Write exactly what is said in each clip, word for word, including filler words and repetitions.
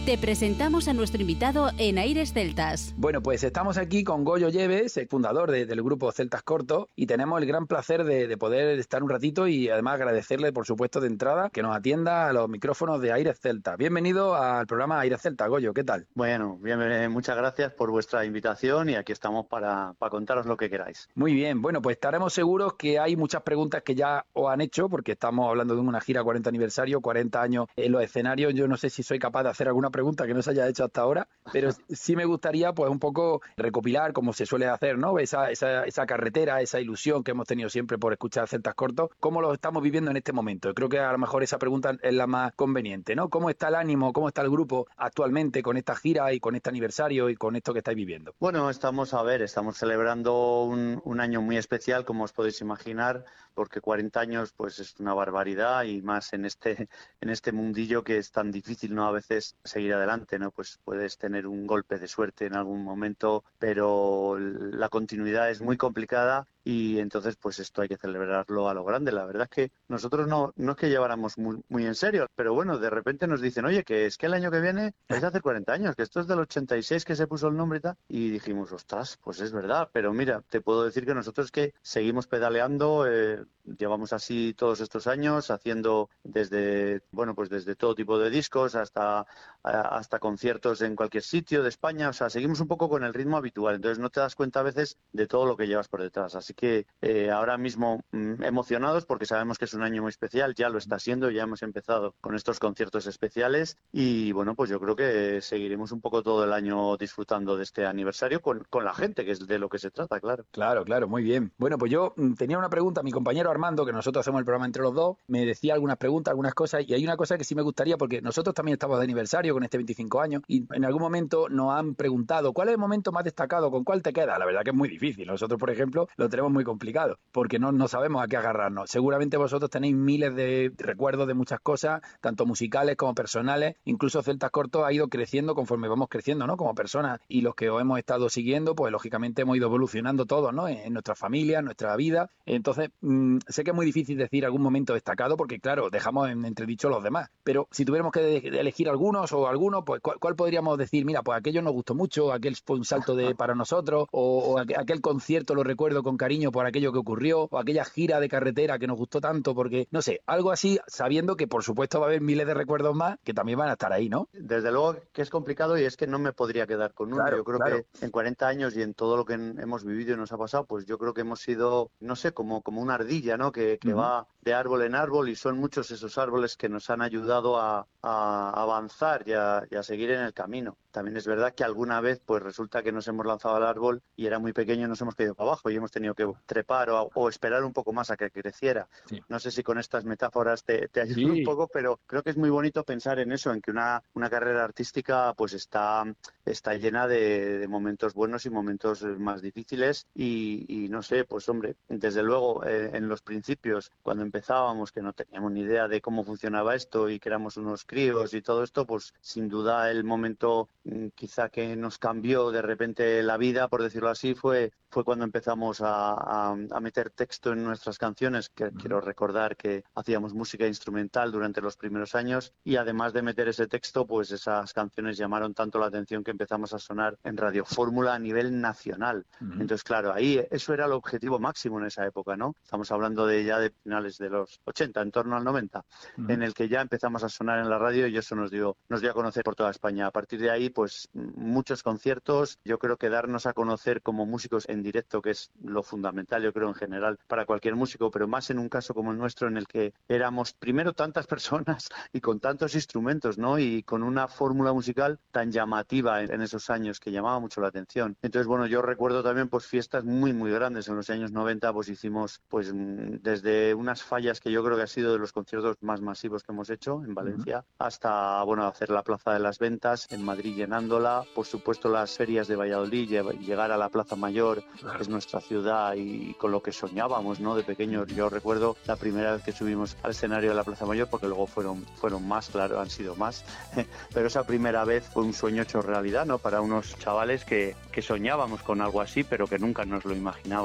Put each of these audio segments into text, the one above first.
Te presentamos a nuestro invitado en Aires Celtas. Bueno, pues estamos aquí con Goyo Lleves, el fundador de, del grupo Celtas Cortos, y tenemos el gran placer de, de poder estar un ratito y además agradecerle, por supuesto, de entrada, que nos atienda a los micrófonos de Aires Celtas. Bienvenido al programa Aires Celtas, Goyo, ¿qué tal? Bueno, bien, muchas gracias por vuestra invitación y aquí estamos para, para contaros lo que queráis. Muy bien, bueno, pues estaremos seguros que hay muchas preguntas que ya os han hecho, porque estamos hablando de una gira cuarenta aniversario, cuarenta años en los escenarios. Yo no sé si soy capaz de hacer alguna pregunta que no se haya hecho hasta ahora, pero sí me gustaría pues un poco recopilar, como se suele hacer, ¿no? Esa, esa, esa carretera, esa ilusión que hemos tenido siempre por escuchar Celtas Cortos, ¿cómo lo estamos viviendo en este momento? Creo que a lo mejor esa pregunta es la más conveniente, ¿no? ¿Cómo está el ánimo, cómo está el grupo actualmente con esta gira y con este aniversario y con esto que estáis viviendo? Bueno, estamos, a ver, estamos celebrando un, un año muy especial, como os podéis imaginar, porque cuarenta años pues es una barbaridad y más en este, en este mundillo que es tan difícil, ¿no? A veces seguir adelante, ¿no? Pues puedes tener un golpe de suerte en algún momento, pero la continuidad es muy complicada y entonces pues esto hay que celebrarlo a lo grande. La verdad es que nosotros no, no es que lleváramos muy, muy en serio, pero bueno, de repente nos dicen, oye, que es que el año que viene vais a hacer cuarenta años, que esto es del ochenta y seis que se puso el nombre y tal, y dijimos, ostras, pues es verdad, pero mira, te puedo decir que nosotros que seguimos pedaleando, eh, llevamos así todos estos años, haciendo desde, bueno, pues desde todo tipo de discos hasta, hasta conciertos en cualquier sitio de España, o sea, seguimos un poco con el ritmo habitual, entonces no te das cuenta a veces de todo lo que llevas por detrás, así que eh, ahora mismo mm, emocionados porque sabemos que es un año muy especial, ya lo está siendo, ya hemos empezado con estos conciertos especiales y bueno, pues yo creo que seguiremos un poco todo el año disfrutando de este aniversario con, con la gente, que es de lo que se trata, claro. Claro, claro, muy bien. Bueno, pues yo mm, tenía una pregunta, mi compañero Armando, que nosotros hacemos el programa entre los dos, me decía algunas preguntas, algunas cosas, y hay una cosa que sí me gustaría, porque nosotros también estamos de aniversario con este veinticinco años, y en algún momento nos han preguntado, ¿cuál es el momento más destacado? ¿Con cuál te queda? La verdad que es muy difícil. Nosotros, por ejemplo, lo tenemos muy complicado, porque no, no sabemos a qué agarrarnos. Seguramente vosotros tenéis miles de recuerdos de muchas cosas, tanto musicales como personales. Incluso Celtas Cortos ha ido creciendo conforme vamos creciendo, ¿no? Como personas, y los que os hemos estado siguiendo, pues lógicamente hemos ido evolucionando todos, ¿no? En, en nuestra familia, en nuestra vida. Entonces, mmm, sé que es muy difícil decir algún momento destacado, porque claro, dejamos en entredicho los demás. Pero si tuviéramos que de- elegir algunos o algunos, pues ¿cuál, cuál podríamos decir? Mira, pues aquello nos gustó mucho, aquel fue un salto de para nosotros, o, o aquel, aquel concierto lo recuerdo con cariño por aquello que ocurrió, o aquella gira de carretera que nos gustó tanto, porque, no sé, algo así, sabiendo que por supuesto va a haber miles de recuerdos más que también van a estar ahí, ¿no? Desde luego que es complicado y es que no me podría quedar con uno. Claro, Yo creo claro. que en cuarenta años y en todo lo que en- hemos vivido y nos ha pasado, pues yo creo que hemos sido, no sé, como, como una ardilla, ¿no? Que, que Uh-huh. va de árbol en árbol y son muchos esos árboles que nos han ayudado a, a avanzar y a, y a seguir en el camino. También es verdad que alguna vez pues resulta que nos hemos lanzado al árbol y era muy pequeño y nos hemos caído para abajo y hemos tenido que trepar o, o esperar un poco más a que creciera. Sí. No sé si con estas metáforas te, te ayudo Sí. un poco, pero creo que es muy bonito pensar en eso, en que una, una carrera artística pues está, está llena de, de momentos buenos y momentos más difíciles y, y no sé, pues hombre, desde luego eh, en los principios, cuando empezábamos, que no teníamos ni idea de cómo funcionaba esto y que éramos unos críos y todo esto, pues sin duda el momento mm, quizá que nos cambió de repente la vida, por decirlo así, fue, fue cuando empezamos a, a, a meter texto en nuestras canciones, que uh-huh. Quiero recordar que hacíamos música instrumental durante los primeros años y además de meter ese texto, pues esas canciones llamaron tanto la atención que empezamos a sonar en Radio Fórmula a nivel nacional. Uh-huh. Entonces, claro, ahí eso era el objetivo máximo en esa época, ¿no? Estamos hablando de ya de finales de los ochenta, en torno al noventa, uh-huh. En el que ya empezamos a sonar en la radio y eso nos dio, nos dio a conocer por toda España. A partir de ahí, pues muchos conciertos, yo creo que darnos a conocer como músicos en directo, que es lo fundamental, yo creo en general, para cualquier músico, pero más en un caso como el nuestro en el que éramos primero tantas personas y con tantos instrumentos, ¿no? Y con una fórmula musical tan llamativa en, en esos años que llamaba mucho la atención. Entonces, bueno, yo recuerdo también pues fiestas muy, muy grandes. En los años noventa pues hicimos pues desde unas fallas que yo creo que ha sido de los conciertos más masivos que hemos hecho en Valencia, uh-huh. hasta, bueno, hacer la Plaza de las Ventas en Madrid llenándola, por supuesto las ferias de Valladolid, llegar a la Plaza Mayor, claro. Que es nuestra ciudad y con lo que soñábamos, ¿no? De pequeños. Yo recuerdo la primera vez que subimos al escenario de la Plaza Mayor, porque luego fueron, fueron más, claro, han sido más, pero esa primera vez fue un sueño hecho realidad, ¿no? Para unos chavales que, que soñábamos con algo así, pero que nunca nos lo imaginábamos.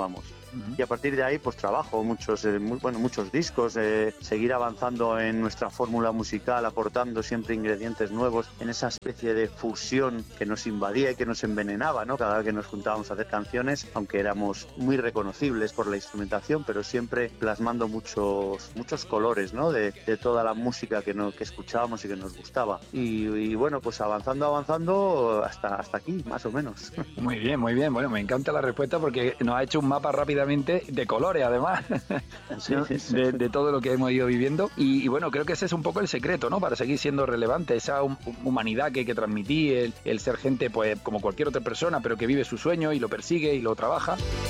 Uh-huh. Y a partir de ahí, pues trabajo muchos, eh, muy, bueno, muchos discos, eh, seguir avanzando en nuestra fórmula musical, aportando siempre ingredientes nuevos en esa especie de fusión que nos invadía y que nos envenenaba, ¿no? Cada vez que nos juntábamos a hacer canciones, aunque éramos muy reconocibles por la instrumentación, pero siempre plasmando muchos, muchos colores, ¿no? De, de toda la música que, no, que escuchábamos y que nos gustaba. Y, y bueno, pues avanzando, avanzando hasta, hasta aquí, más o menos. Muy bien, muy bien. Bueno, me encanta la respuesta porque nos ha hecho un mapa rápidamente de colores, además, sí, ¿no? sí, sí. De, de todo lo que hemos ido viviendo. Y, y bueno, creo que ese es un poco el secreto, ¿no? Para seguir siendo relevante, esa hum- humanidad que hay que transmitir, el, el ser gente, pues, como cualquier otra persona, pero que vive su sueño y lo persigue y lo trabaja.